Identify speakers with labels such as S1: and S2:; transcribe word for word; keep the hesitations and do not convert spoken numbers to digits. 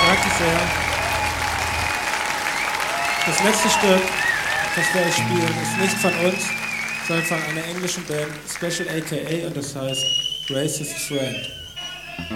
S1: Danke sehr. Das letzte Stück, das wir euch spielen, ist nicht von uns, sondern von einer englischen Band, Special A K A, und das heißt Racist Friend.